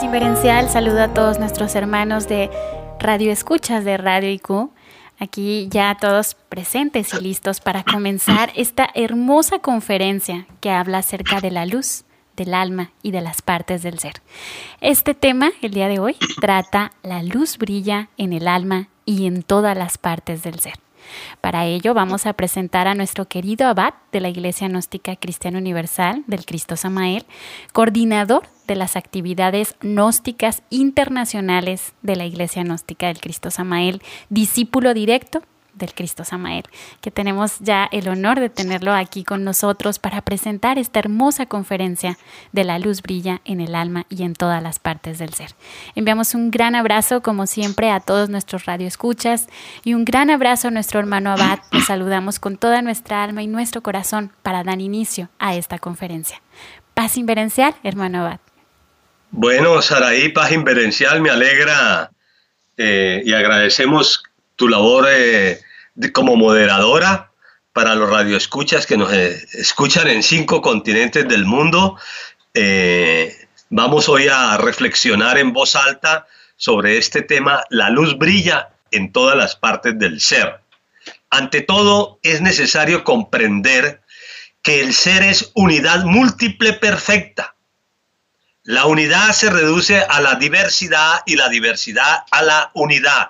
Paz Inverencial, saludo a todos nuestros hermanos de Radio Escuchas de Radio IQ. Aquí ya todos presentes y listos para comenzar esta hermosa conferencia que habla acerca de la luz, del alma y de las partes del ser. Este tema, el día de hoy, trata la luz brilla en el alma y en todas las partes del ser. Para ello vamos a presentar a nuestro querido abad de la Iglesia Gnóstica Cristiana Universal del Cristo Samael, coordinador de las actividades gnósticas internacionales de la Iglesia Gnóstica del Cristo Samael, discípulo directo del Cristo Samael, que tenemos ya el honor de tenerlo aquí con nosotros para presentar esta hermosa conferencia de la luz brilla en el alma y en todas las partes del ser. Enviamos un gran abrazo, como siempre, a todos nuestros radioescuchas y un gran abrazo a nuestro hermano abad. Los saludamos con toda nuestra alma y nuestro corazón para dar inicio a esta conferencia. Paz Inverencial, hermano abad. Bueno, Saraí, Paz Inverencial, me alegra y agradecemos tu labor como moderadora para los radioescuchas que nos escuchan en 5 continentes del mundo. Vamos hoy a reflexionar en voz alta sobre este tema: la luz brilla en todas las partes del ser. Ante todo, es necesario comprender que el ser es unidad múltiple perfecta. La unidad se reduce a la diversidad y la diversidad a la unidad.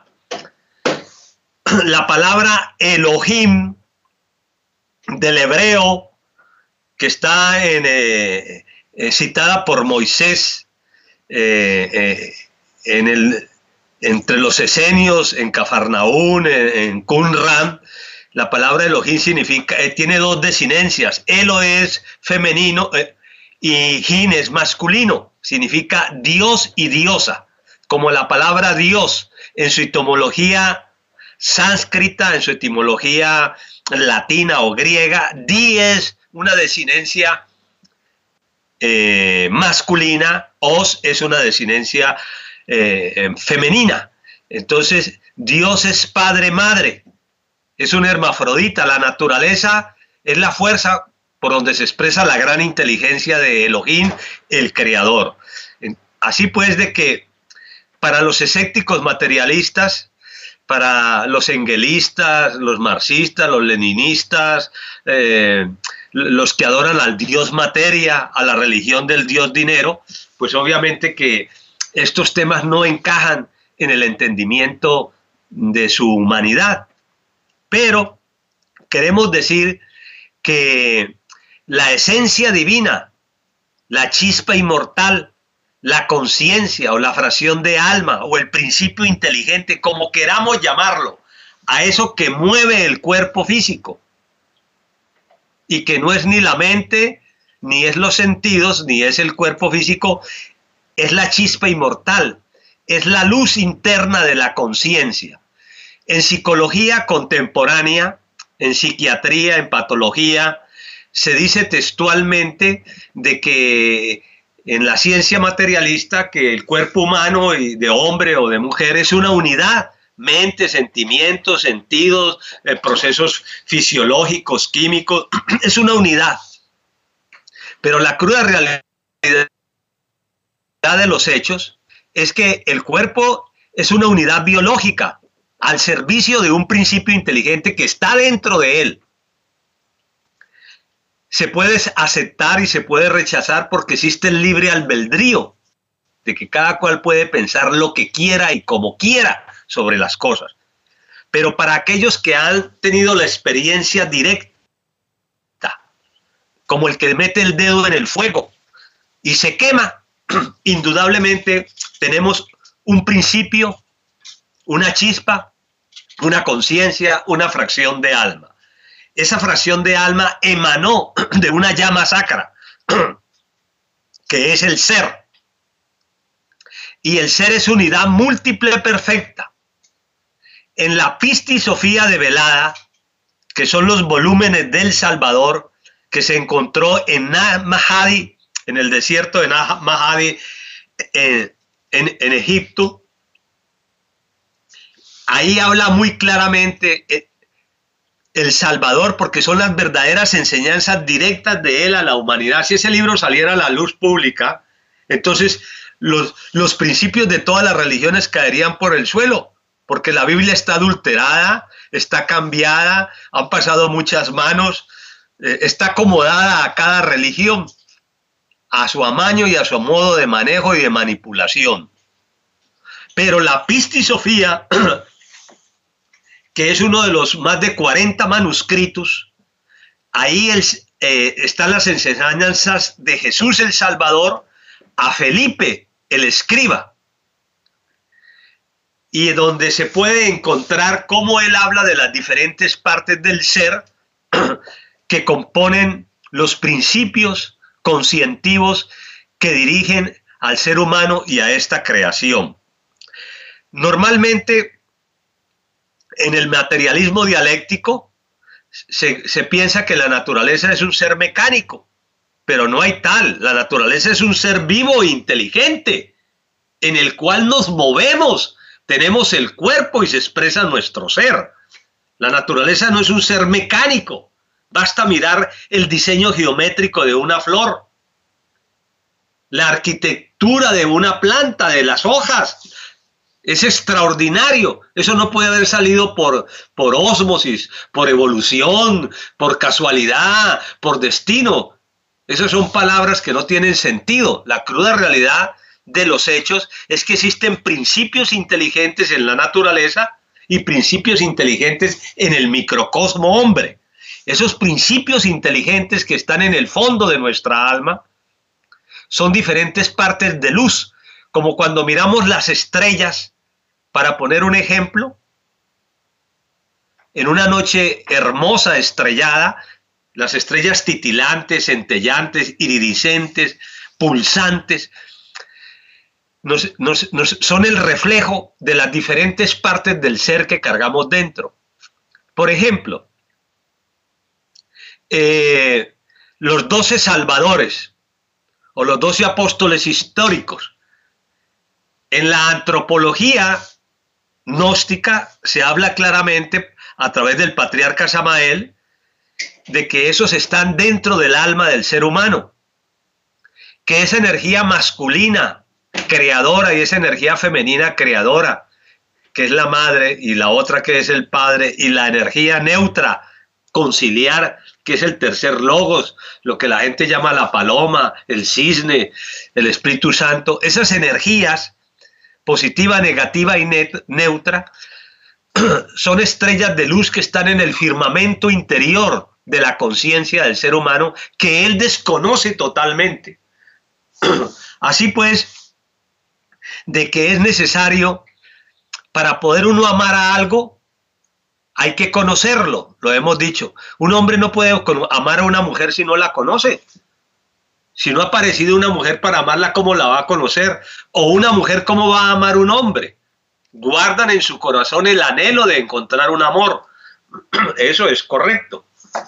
La palabra Elohim del hebreo, que está citada por Moisés entre los esenios, en Cafarnaún, en Qumran. La palabra Elohim significa, tiene 2 desinencias. Elo es femenino y Hin es masculino. Significa Dios y diosa, como la palabra Dios en su etimología sánscrita, en su etimología latina o griega. Di es una desinencia masculina, os es una desinencia femenina. Entonces, Dios es padre, madre, es un hermafrodita. La naturaleza es la fuerza por donde se expresa la gran inteligencia de Elohim, el creador. Así pues, de que para los escépticos materialistas, para los engelistas, los marxistas, los leninistas, los que adoran al Dios materia, a la religión del Dios dinero, pues obviamente que estos temas no encajan en el entendimiento de su humanidad. Pero queremos decir que la esencia divina, la chispa inmortal, la conciencia o la fracción de alma o el principio inteligente, como queramos llamarlo, a eso que mueve el cuerpo físico y que no es ni la mente, ni es los sentidos, ni es el cuerpo físico, es la chispa inmortal, es la luz interna de la conciencia. En psicología contemporánea, en psiquiatría, en patología, se dice textualmente de que en la ciencia materialista que el cuerpo humano, de hombre o de mujer, es una unidad: mente, sentimientos, sentidos, procesos fisiológicos, químicos, es una unidad. Pero la cruda realidad de los hechos es que el cuerpo es una unidad biológica al servicio de un principio inteligente que está dentro de él. Se puede aceptar y se puede rechazar porque existe el libre albedrío, de que cada cual puede pensar lo que quiera y como quiera sobre las cosas. Pero para aquellos que han tenido la experiencia directa, como el que mete el dedo en el fuego y se quema, indudablemente tenemos un principio, una chispa, una conciencia, una fracción de alma. Esa fracción de alma emanó de una llama sacra, que es el ser. Y el ser es unidad múltiple perfecta. En la Pistisofía develada, que son los volúmenes del Salvador, que se encontró en Nag Hammadi, en el desierto de Nag Hammadi, en Egipto, ahí habla muy claramente el Salvador, porque son las verdaderas enseñanzas directas de él a la humanidad. Si ese libro saliera a la luz pública, entonces los principios de todas las religiones caerían por el suelo, porque la Biblia está adulterada, está cambiada, han pasado muchas manos, está acomodada a cada religión, a su amaño y a su modo de manejo y de manipulación. Pero la Pistisofía, que es uno de los más de 40 manuscritos, ahí están las enseñanzas de Jesús el Salvador a Felipe el escriba, y donde se puede encontrar cómo él habla de las diferentes partes del ser que componen los principios conscientivos que dirigen al ser humano y a esta creación. Normalmente, en el materialismo dialéctico, se piensa que la naturaleza es un ser mecánico, pero no hay tal. La naturaleza es un ser vivo e inteligente, en el cual nos movemos, tenemos el cuerpo y se expresa nuestro ser. La naturaleza no es un ser mecánico. Basta mirar el diseño geométrico de una flor, la arquitectura de una planta, de las hojas. Es extraordinario. Eso no puede haber salido por ósmosis, por evolución, por casualidad, por destino. Esas son palabras que no tienen sentido. La cruda realidad de los hechos es que existen principios inteligentes en la naturaleza y principios inteligentes en el microcosmo hombre. Esos principios inteligentes que están en el fondo de nuestra alma son diferentes partes de luz, como cuando miramos las estrellas, para poner un ejemplo, en una noche hermosa estrellada, las estrellas titilantes, centellantes, iridiscentes, pulsantes, son el reflejo de las diferentes partes del ser que cargamos dentro. Por ejemplo, los 12 salvadores o los 12 apóstoles históricos. En la antropología gnóstica se habla claramente a través del patriarca Samael de que esos están dentro del alma del ser humano, que esa energía masculina creadora y esa energía femenina creadora, que es la madre, y la otra que es el padre, y la energía neutra conciliar, que es el tercer logos, lo que la gente llama la paloma, el cisne, el Espíritu Santo. Esas energías, positiva, negativa y neutra, son estrellas de luz que están en el firmamento interior de la conciencia del ser humano, que él desconoce totalmente. Así pues, de que es necesario, para poder uno amar a algo, hay que conocerlo, lo hemos dicho. Un hombre no puede amar a una mujer si no la conoce. Si no ha aparecido una mujer para amarla, ¿cómo la va a conocer? O una mujer, ¿cómo va a amar un hombre? Guardan en su corazón el anhelo de encontrar un amor. Eso es correcto.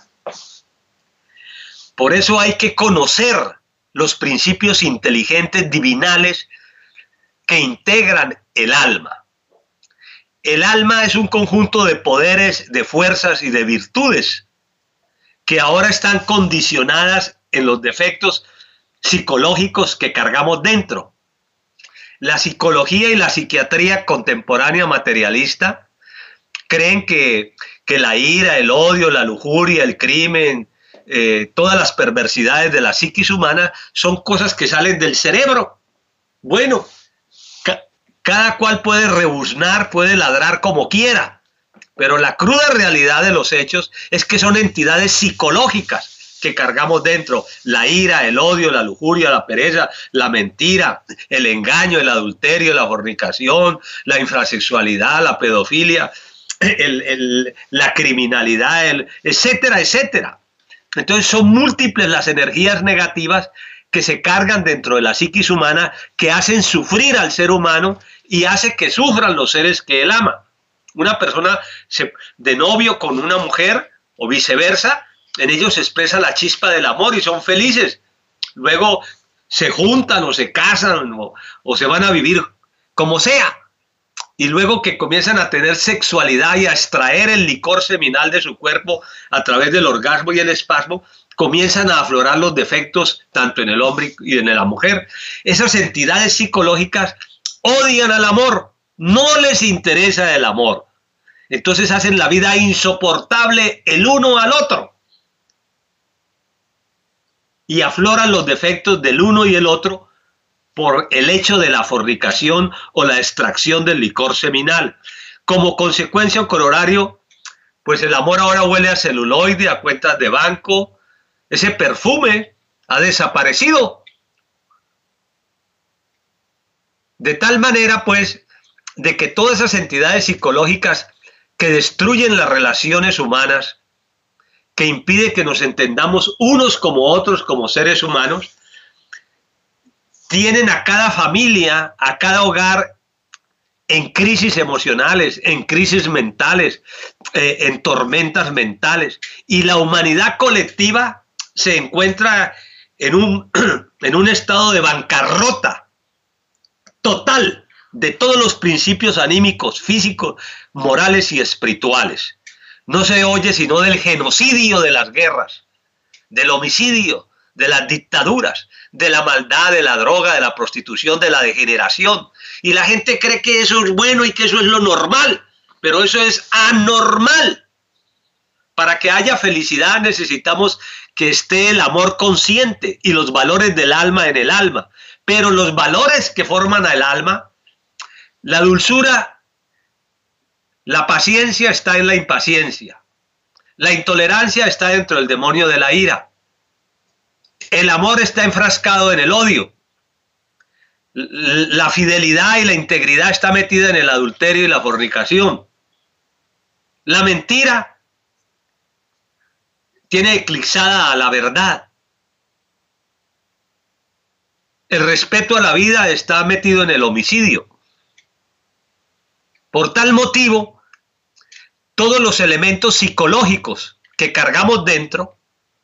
Por eso hay que conocer los principios inteligentes divinales que integran el alma. El alma es un conjunto de poderes, de fuerzas y de virtudes que ahora están condicionadas en los defectos psicológicos que cargamos dentro. La psicología y la psiquiatría contemporánea materialista creen que la ira, el odio, la lujuria, el crimen, todas las perversidades de la psiquis humana son cosas que salen del cerebro. Bueno, cada cual puede rebuznar, puede ladrar como quiera, pero la cruda realidad de los hechos es que son entidades psicológicas que cargamos dentro. La ira, el odio, la lujuria, la pereza, la mentira, el engaño, el adulterio, la fornicación, la infrasexualidad, la pedofilia, la criminalidad, etcétera, etcétera. Entonces son múltiples las energías negativas que se cargan dentro de la psiquis humana, que hacen sufrir al ser humano y hace que sufran los seres que él ama. Una persona de novio con una mujer o viceversa, en ellos se expresa la chispa del amor y son felices. Luego se juntan o se casan o se van a vivir como sea. Y luego que comienzan a tener sexualidad y a extraer el licor seminal de su cuerpo a través del orgasmo y el espasmo, comienzan a aflorar los defectos tanto en el hombre y en la mujer. Esas entidades psicológicas odian al amor, no les interesa el amor. Entonces hacen la vida insoportable el uno al otro. Y afloran los defectos del uno y el otro por el hecho de la fornicación o la extracción del licor seminal. Como consecuencia o corolario, pues el amor ahora huele a celuloide, a cuentas de banco. Ese perfume ha desaparecido. De tal manera, pues, de que todas esas entidades psicológicas que destruyen las relaciones humanas, que impide que nos entendamos unos como otros como seres humanos, tienen a cada familia, a cada hogar en crisis emocionales, en crisis mentales, en tormentas mentales. Y la humanidad colectiva se encuentra en un estado de bancarrota total de todos los principios anímicos, físicos, morales y espirituales. No se oye sino del genocidio de las guerras, del homicidio, de las dictaduras, de la maldad, de la droga, de la prostitución, de la degeneración. Y la gente cree que eso es bueno y que eso es lo normal, pero eso es anormal. Para que haya felicidad necesitamos que esté el amor consciente y los valores del alma en el alma. Pero los valores que forman al alma, la dulzura, la paciencia está en la impaciencia. La intolerancia está dentro del demonio de la ira. El amor está enfrascado en el odio. La fidelidad y la integridad está metida en el adulterio y la fornicación. La mentira tiene eclipsada a la verdad. El respeto a la vida está metido en el homicidio. Por tal motivo, todos los elementos psicológicos que cargamos dentro,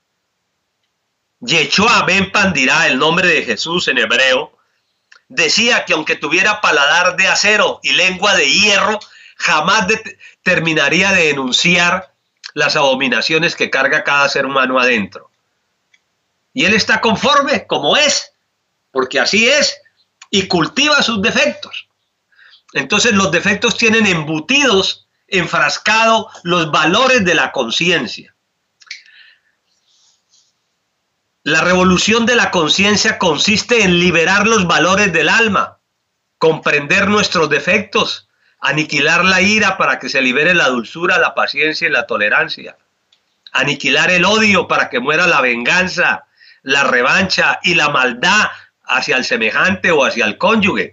Yeshua ben Pandirá, el nombre de Jesús en hebreo, decía que aunque tuviera paladar de acero y lengua de hierro, jamás terminaría de enunciar las abominaciones que carga cada ser humano adentro. Y él está conforme como es, porque así es, y cultiva sus defectos. Entonces los defectos tienen embutidos, enfrascados los valores de la conciencia. La revolución de la conciencia consiste en liberar los valores del alma, comprender nuestros defectos, aniquilar la ira para que se libere la dulzura, la paciencia y la tolerancia, aniquilar el odio para que muera la venganza, la revancha y la maldad hacia el semejante o hacia el cónyuge.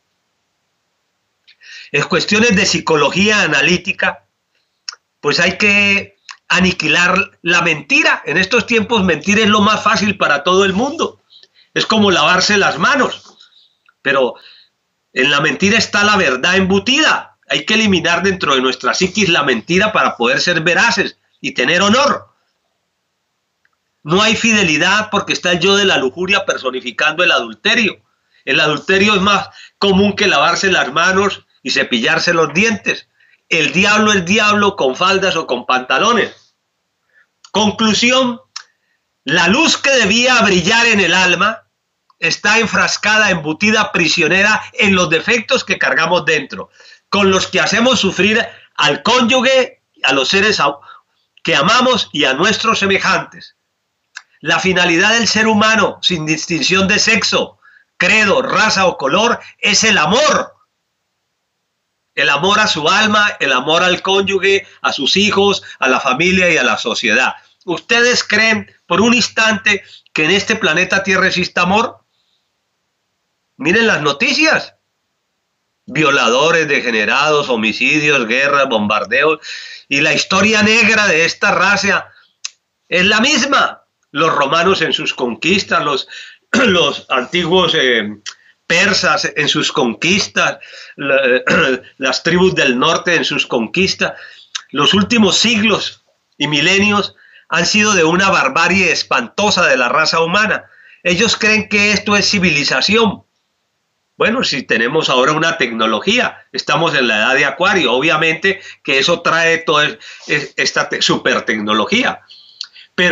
En cuestiones de psicología analítica, pues hay que aniquilar la mentira. En estos tiempos mentir es lo más fácil para todo el mundo. Es como lavarse las manos. Pero en la mentira está la verdad embutida. Hay que eliminar dentro de nuestra psiquis la mentira para poder ser veraces y tener honor. No hay fidelidad porque está el yo de la lujuria personificando el adulterio. El adulterio es más común que lavarse las manos y cepillarse los dientes. El diablo es diablo con faldas o con pantalones. Conclusión, la luz que debía brillar en el alma está enfrascada, embutida, prisionera en los defectos que cargamos dentro, con los que hacemos sufrir al cónyuge, a los seres que amamos y a nuestros semejantes. La finalidad del ser humano, sin distinción de sexo, credo, raza o color, es el amor. El amor a su alma, el amor al cónyuge, a sus hijos, a la familia y a la sociedad. ¿Ustedes creen por un instante que en este planeta Tierra existe amor? Miren las noticias. Violadores, degenerados, homicidios, guerras, bombardeos. Y la historia negra de esta raza es la misma. Los romanos en sus conquistas, los antiguos persas en sus conquistas, las tribus del norte en sus conquistas. Los últimos siglos y milenios han sido de una barbarie espantosa de la raza humana. Ellos creen que esto es civilización. Bueno, si tenemos ahora una tecnología, estamos en la edad de Acuario, obviamente que eso trae toda esta super tecnología. Pero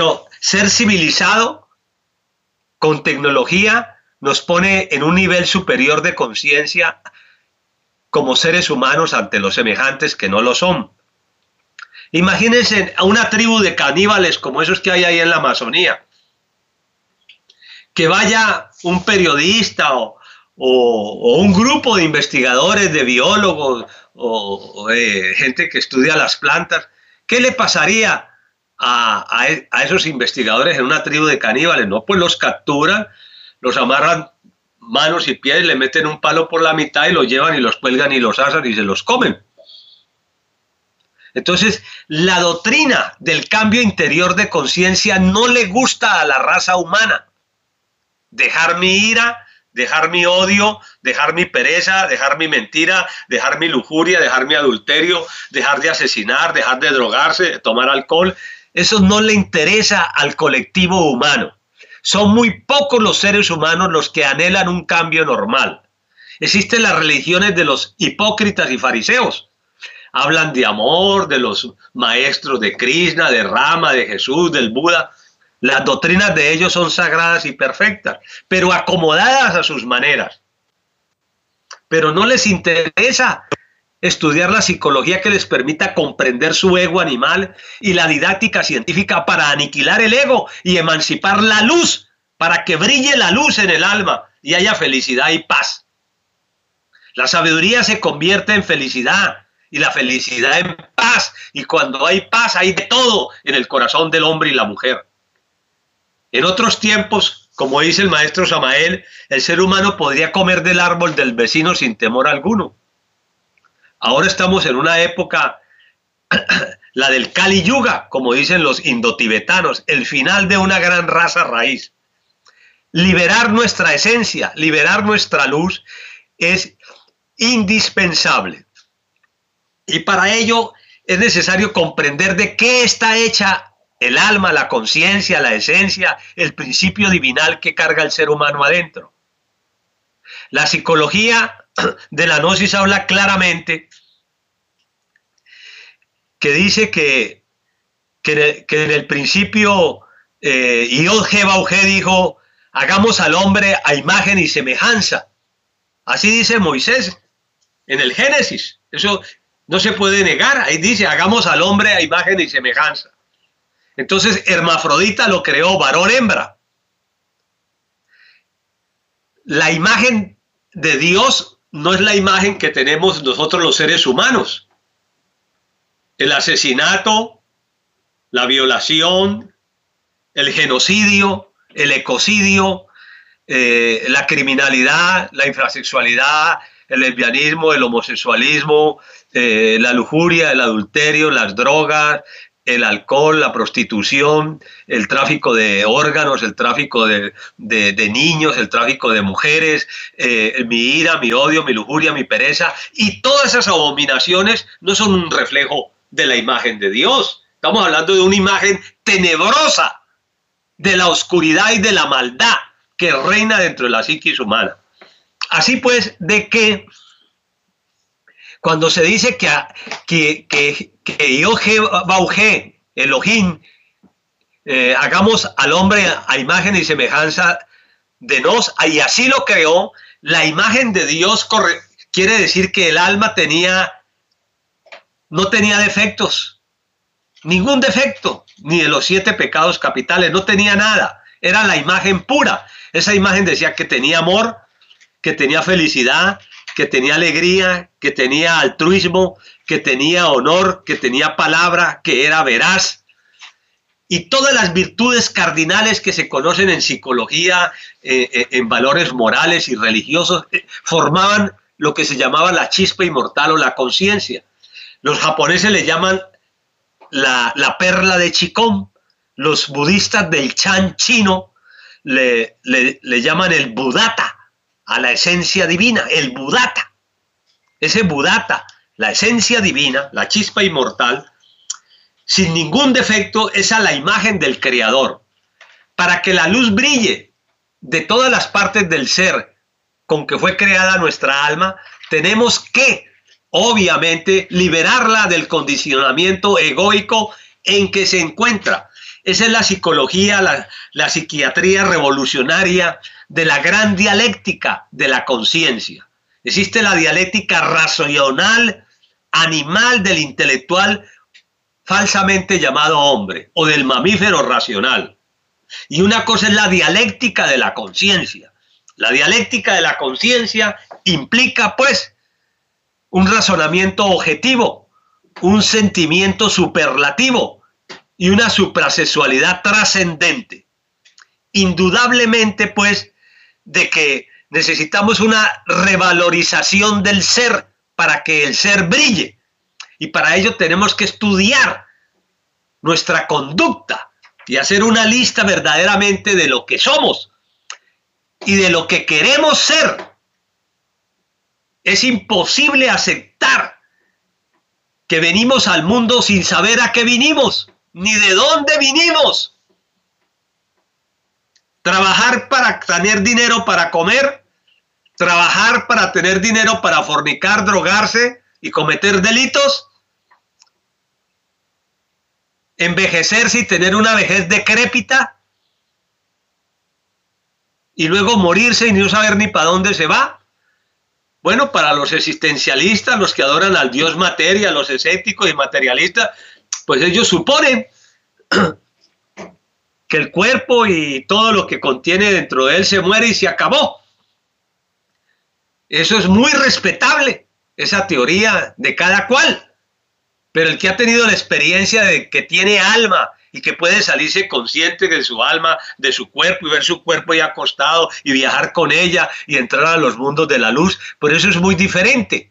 ser civilizado con tecnología nos pone en un nivel superior de conciencia como seres humanos ante los semejantes que no lo son. Imagínense a una tribu de caníbales como esos que hay ahí en la Amazonía. Que vaya un periodista o un grupo de investigadores, de biólogos o de gente que estudia las plantas. ¿Qué le pasaría a esos investigadores en una tribu de caníbales? No, pues los capturan, los amarran manos y pies, le meten un palo por la mitad y los llevan y los cuelgan y los asan y se los comen. Entonces, la doctrina del cambio interior de conciencia no le gusta a la raza humana. Dejar mi ira, dejar mi odio, dejar mi pereza, dejar mi mentira, dejar mi lujuria, dejar mi adulterio, dejar de asesinar, dejar de drogarse, de tomar alcohol. Eso no le interesa al colectivo humano. Son muy pocos los seres humanos los que anhelan un cambio normal. Existen las religiones de los hipócritas y fariseos. Hablan de amor, de los maestros de Krishna, de Rama, de Jesús, del Buda. Las doctrinas de ellos son sagradas y perfectas, pero acomodadas a sus maneras. Pero no les interesa estudiar la psicología que les permita comprender su ego animal y la didáctica científica para aniquilar el ego y emancipar la luz, para que brille la luz en el alma y haya felicidad y paz. La sabiduría se convierte en felicidad y la felicidad en paz, y cuando hay paz hay de todo en el corazón del hombre y la mujer. En otros tiempos, como dice el maestro Samael, el ser humano podría comer del árbol del vecino sin temor alguno. Ahora estamos en una época, la del Kali Yuga, como dicen los indotibetanos, el final de una gran raza raíz. Liberar nuestra esencia, liberar nuestra luz es indispensable. Y para ello es necesario comprender de qué está hecha el alma, la conciencia, la esencia, el principio divinal que carga el ser humano adentro. La psicología de la gnosis habla claramente que dice que en el principio Yod-He-Va-He dijo, hagamos al hombre a imagen y semejanza. Así dice Moisés en el Génesis. Eso no se puede negar. Ahí dice, hagamos al hombre a imagen y semejanza. Entonces, hermafrodita lo creó varón-hembra. La imagen de Dios no es la imagen que tenemos nosotros los seres humanos. El asesinato, la violación, el genocidio, el ecocidio, la criminalidad, la infrasexualidad, el lesbianismo, el homosexualismo, la lujuria, el adulterio, las drogas, el alcohol, la prostitución, el tráfico de órganos, el tráfico de niños, el tráfico de mujeres, mi ira, mi odio, mi lujuria, mi pereza, y todas esas abominaciones no son un reflejo de la imagen de Dios. Estamos hablando de una imagen tenebrosa de la oscuridad y de la maldad que reina dentro de la psiquis humana. Así pues, de que cuando se dice que Yod-He-Va-He, Elohim, hagamos al hombre a imagen y semejanza de nos, y así lo creó, la imagen de Dios quiere decir que el alma no tenía defectos, ningún defecto, ni de los 7 pecados capitales, no tenía nada, era la imagen pura. Esa imagen decía que tenía amor, que tenía felicidad, que tenía alegría, que tenía altruismo, que tenía honor, que tenía palabra, que era veraz. Y todas las virtudes cardinales que se conocen en psicología, en valores morales y religiosos, formaban lo que se llamaba la chispa inmortal o la conciencia. Los japoneses le llaman la perla de Chikón. Los budistas del Chan chino le llaman el Buddhata, a la esencia divina, el Buddhata. Ese Buddhata, la esencia divina, la chispa inmortal, sin ningún defecto, es a la imagen del Creador. Para que la luz brille de todas las partes del ser con que fue creada nuestra alma, tenemos que, obviamente, liberarla del condicionamiento egoico en que se encuentra. Esa es la psicología, la psiquiatría revolucionaria de la gran dialéctica de la conciencia. Existe la dialéctica racional, animal, del intelectual falsamente llamado hombre, o del mamífero racional. Y una cosa es la dialéctica de la conciencia. La dialéctica de la conciencia implica, pues, un razonamiento objetivo, un sentimiento superlativo y una suprasexualidad trascendente. Indudablemente, pues, de que necesitamos una revalorización del ser para que el ser brille. Y para ello tenemos que estudiar nuestra conducta y hacer una lista verdaderamente de lo que somos y de lo que queremos ser. Es imposible aceptar que venimos al mundo sin saber a qué vinimos, ni de dónde vinimos. Trabajar para tener dinero para comer, trabajar para tener dinero para fornicar, drogarse y cometer delitos, envejecerse y tener una vejez decrépita, y luego morirse y no saber ni para dónde se va. Bueno, para los existencialistas, los que adoran al Dios materia, los escépticos y materialistas, pues ellos suponen que el cuerpo y todo lo que contiene dentro de él se muere y se acabó. Eso es muy respetable, esa teoría de cada cual. Pero el que ha tenido la experiencia de que tiene alma y que puede salirse consciente de su alma, de su cuerpo, y ver su cuerpo ya acostado y viajar con ella y entrar a los mundos de la luz, por eso es muy diferente.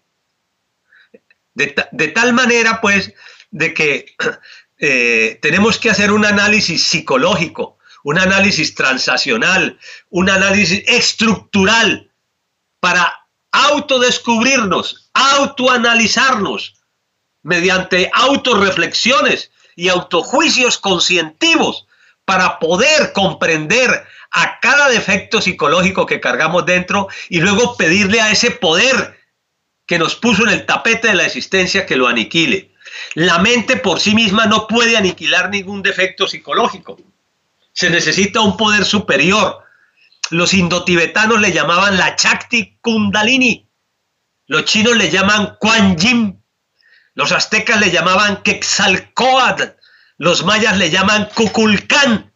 De tal manera, pues, de que tenemos que hacer un análisis psicológico, un análisis transaccional, un análisis estructural para autodescubrirnos, autoanalizarnos mediante autorreflexiones y autojuicios conscientivos para poder comprender a cada defecto psicológico que cargamos dentro y luego pedirle a ese poder que nos puso en el tapete de la existencia que lo aniquile. La mente por sí misma no puede aniquilar ningún defecto psicológico. Se necesita un poder superior. Los indotibetanos le llamaban la Chakti Kundalini. Los chinos le llaman Quan Yin. Los aztecas le llamaban Quetzalcóatl. Los mayas le llaman Kukulcán.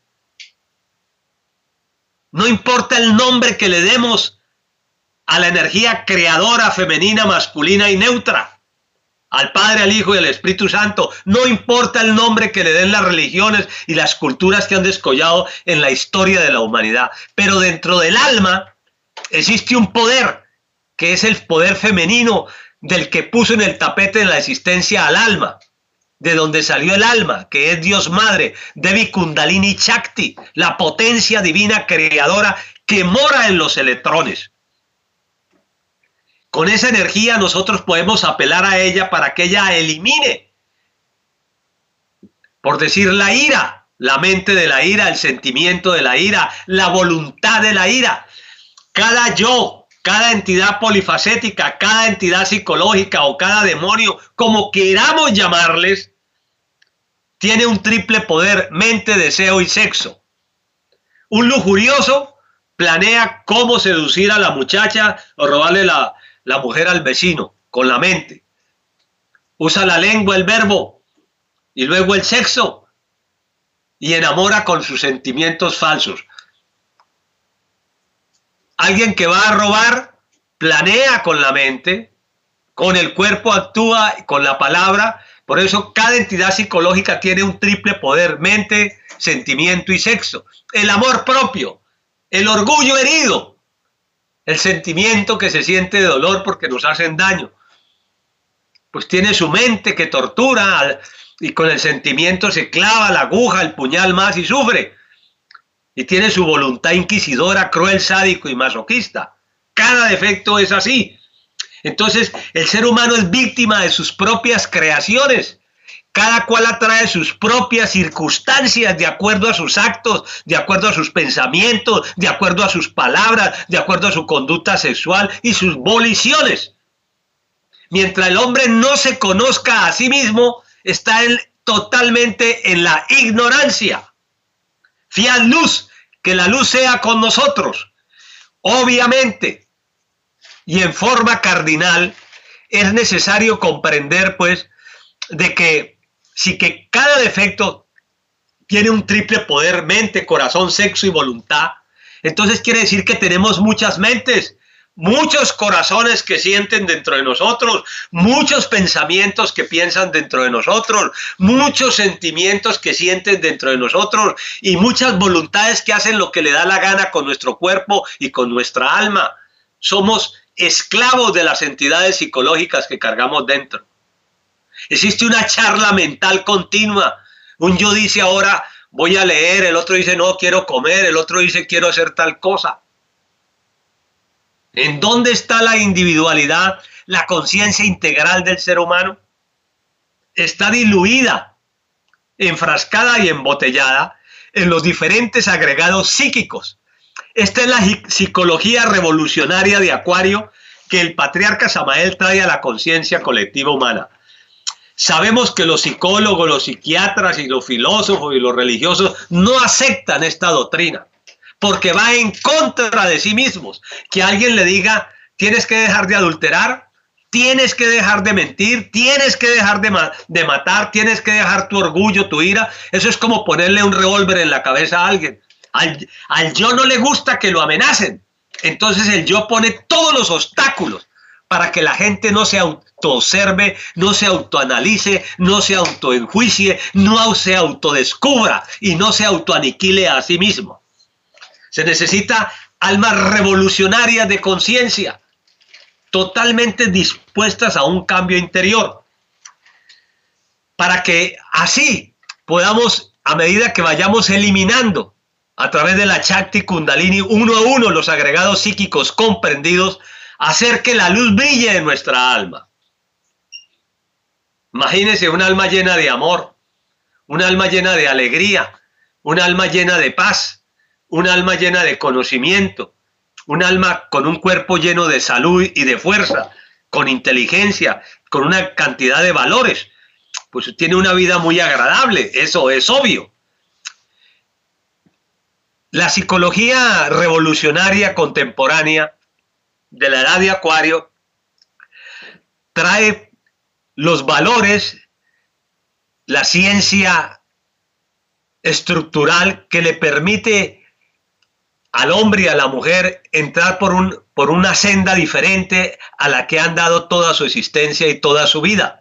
No importa el nombre que le demos a la energía creadora, femenina, masculina y neutra, al Padre, al Hijo y al Espíritu Santo, no importa el nombre que le den las religiones y las culturas que han descollado en la historia de la humanidad, pero dentro del alma existe un poder, que es el poder femenino del que puso en el tapete de la existencia al alma, de donde salió el alma, que es Dios Madre, Devi Kundalini Chakti, la potencia divina creadora que mora en los electrones. Con esa energía nosotros podemos apelar a ella para que ella elimine, por decir, la ira, la mente de la ira, el sentimiento de la ira, la voluntad de la ira. Cada yo, cada entidad polifacética, cada entidad psicológica o cada demonio, como queramos llamarles, tiene un triple poder: mente, deseo y sexo. Un lujurioso planea cómo seducir a la muchacha o robarle la mujer al vecino con la mente. Usa la lengua, el verbo, y luego el sexo, y enamora con sus sentimientos falsos. Alguien que va a robar planea con la mente, con el cuerpo actúa, con la palabra. Por eso cada entidad psicológica tiene un triple poder: mente, sentimiento y sexo. El amor propio, el orgullo herido, el sentimiento que se siente de dolor porque nos hacen daño, pues tiene su mente que tortura, y con el sentimiento se clava la aguja, el puñal más, y sufre. Y tiene su voluntad inquisidora, cruel, sádico y masoquista. Cada defecto es así. Entonces el ser humano es víctima de sus propias creaciones. Cada cual atrae sus propias circunstancias de acuerdo a sus actos, de acuerdo a sus pensamientos, de acuerdo a sus palabras, de acuerdo a su conducta sexual y sus voliciones. Mientras el hombre no se conozca a sí mismo, está él totalmente en la ignorancia. Fiat luz, que la luz sea con nosotros. Obviamente, y en forma cardinal, es necesario comprender, pues, de que si que cada defecto tiene un triple poder, mente, corazón, sexo y voluntad, entonces quiere decir que tenemos muchas mentes, muchos corazones que sienten dentro de nosotros, muchos pensamientos que piensan dentro de nosotros, muchos sentimientos que sienten dentro de nosotros y muchas voluntades que hacen lo que le da la gana con nuestro cuerpo y con nuestra alma. Somos esclavos de las entidades psicológicas que cargamos dentro. Existe una charla mental continua. Un yo dice ahora voy a leer, el otro dice no, quiero comer, el otro dice quiero hacer tal cosa. ¿En dónde está la individualidad, la conciencia integral del ser humano? Está diluida, enfrascada y embotellada en los diferentes agregados psíquicos. Esta es la psicología revolucionaria de Acuario que el patriarca Samael trae a la conciencia colectiva humana. Sabemos que los psicólogos, los psiquiatras y los filósofos y los religiosos no aceptan esta doctrina porque va en contra de sí mismos. Que alguien le diga, tienes que dejar de adulterar, tienes que dejar de mentir, tienes que dejar de matar, tienes que dejar tu orgullo, tu ira. Eso es como ponerle un revólver en la cabeza a alguien. Al yo no le gusta que lo amenacen. Entonces el yo pone todos los obstáculos para que la gente no se autoobserve, no se autoanalice, no se autoenjuicie, no se autodescubra y no se autoaniquile a sí mismo. Se necesita almas revolucionarias de conciencia, totalmente dispuestas a un cambio interior, para que así podamos, a medida que vayamos eliminando a través de la Shakti Kundalini, uno a uno los agregados psíquicos comprendidos, hacer que la luz brille en nuestra alma. Imagínense un alma llena de amor, un alma llena de alegría, un alma llena de paz, un alma llena de conocimiento, un alma con un cuerpo lleno de salud y de fuerza, con inteligencia, con una cantidad de valores. Pues tiene una vida muy agradable, eso es obvio. La psicología revolucionaria contemporánea de la edad de Acuario trae los valores, la ciencia estructural que le permite al hombre y a la mujer entrar por una senda diferente a la que han dado toda su existencia y toda su vida.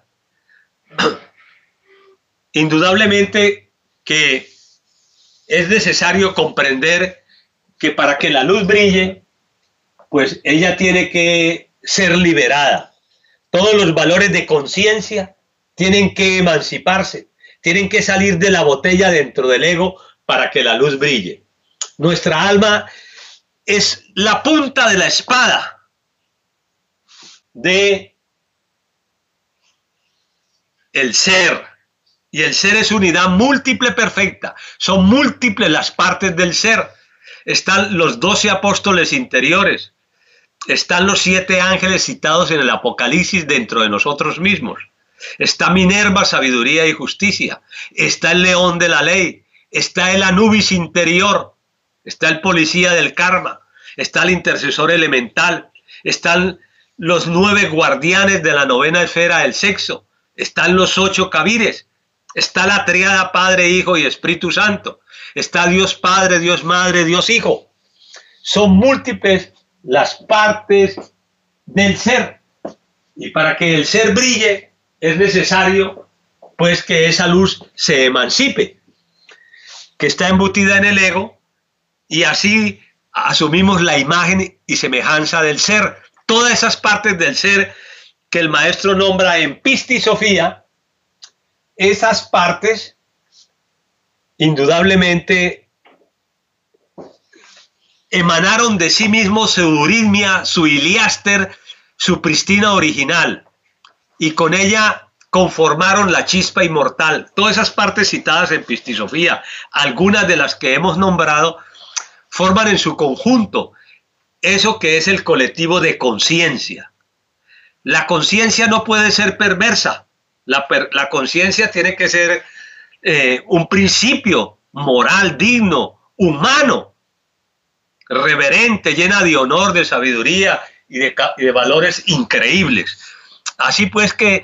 Indudablemente que es necesario comprender que para que la luz brille, pues ella tiene que ser liberada. Todos los valores de conciencia tienen que emanciparse, tienen que salir de la botella dentro del ego para que la luz brille. Nuestra alma es la punta de la espada de el ser. Y el ser es unidad múltiple perfecta. Son múltiples las partes del ser. Están los 12 apóstoles interiores. Están los 7 ángeles citados en el Apocalipsis dentro de nosotros mismos. Está Minerva, sabiduría y justicia. Está el león de la ley. Está el Anubis interior. Está el policía del karma. Está el intercesor elemental. Están los 9 guardianes de la 9ª esfera del sexo. Están los 8 Kabires. Está la triada Padre, Hijo y Espíritu Santo. Está Dios Padre, Dios Madre, Dios Hijo. Son múltiples las partes del ser. Y para que el ser brille es necesario pues que esa luz se emancipe, que está embutida en el ego, y así asumimos la imagen y semejanza del ser. Todas esas partes del ser que el maestro nombra en Pistisofía, esas partes indudablemente emanaron de sí mismos su euritmia, su iliáster, su pristina original, y con ella conformaron la chispa inmortal. Todas esas partes citadas en Pistisofía, algunas de las que hemos nombrado, forman en su conjunto eso que es el colectivo de conciencia. La conciencia no puede ser perversa. La conciencia tiene que ser un principio moral digno, humano, reverente, llena de honor, de sabiduría y de valores increíbles. Así pues que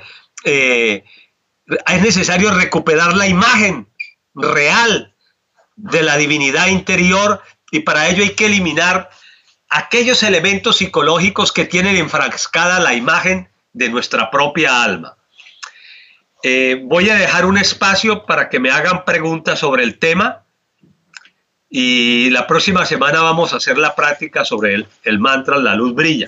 es necesario recuperar la imagen real de la divinidad interior, y para ello hay que eliminar aquellos elementos psicológicos que tienen enfrascada la imagen de nuestra propia alma. Voy a dejar un espacio para que me hagan preguntas sobre el tema, y la próxima semana vamos a hacer la práctica sobre el mantra La Luz Brilla.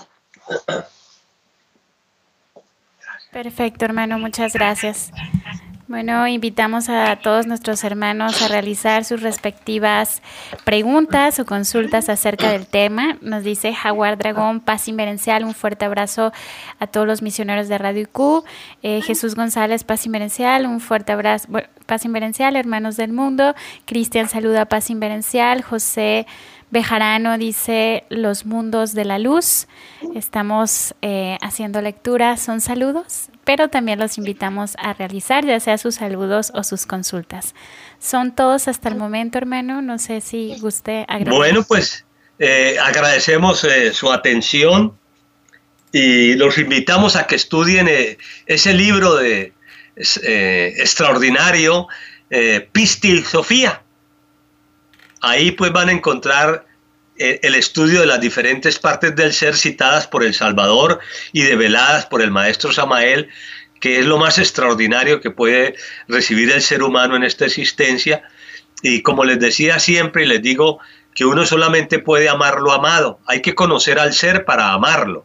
Perfecto, hermano, muchas gracias. Bueno, invitamos a todos nuestros hermanos a realizar sus respectivas preguntas o consultas acerca del tema. Nos dice Jaguar Dragón, paz inmerencial, un fuerte abrazo a todos los misioneros de Radio IQ. Jesús González, paz inmerencial, un fuerte abrazo, paz inmerencial, hermanos del mundo. Cristian saluda, paz inmerencial. José Bejarano dice los mundos de la luz. Estamos haciendo lectura, son saludos, pero también los invitamos a realizar ya sea sus saludos o sus consultas. Son todos hasta el momento, hermano. No sé si guste agregar. Bueno, pues agradecemos su atención y los invitamos a que estudien ese libro extraordinario, Pistil Sofía. Ahí pues van a encontrar el estudio de las diferentes partes del ser citadas por el Salvador y develadas por el Maestro Samael, que es lo más extraordinario que puede recibir el ser humano en esta existencia. Y como les decía siempre, y les digo que uno solamente puede amar lo amado. Hay que conocer al ser para amarlo.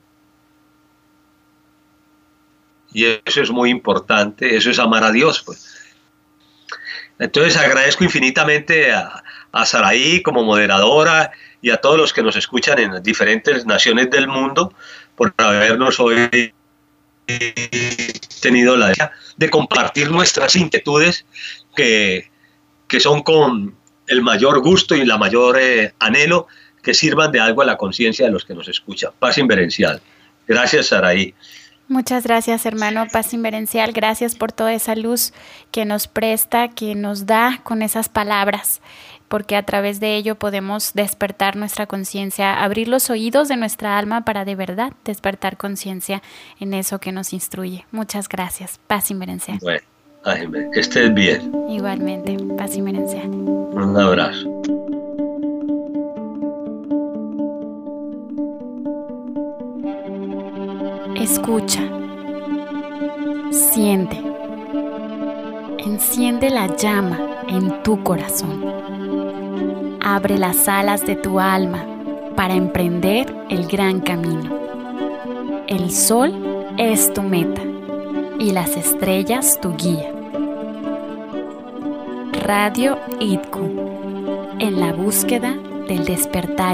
Y eso es muy importante, eso es amar a Dios, pues. Entonces agradezco infinitamente a Saraí como moderadora y a todos los que nos escuchan en diferentes naciones del mundo por habernos hoy tenido la idea de compartir nuestras inquietudes que son con el mayor gusto y la mayor anhelo que sirvan de algo a la conciencia de los que nos escuchan. Paz inverencial. Gracias, Saraí. Muchas gracias, hermano. Paz inverencial. Gracias por toda esa luz que nos presta, que nos da con esas palabras, porque a través de ello podemos despertar nuestra conciencia, abrir los oídos de nuestra alma para de verdad despertar conciencia en eso que nos instruye. Muchas gracias. Paz inverencial. Bueno, que estés bien. Igualmente. Paz inverencial. Un abrazo. Escucha, siente, enciende la llama en tu corazón. Abre las alas de tu alma para emprender el gran camino. El sol es tu meta y las estrellas tu guía. Radio IQ, en la búsqueda del despertar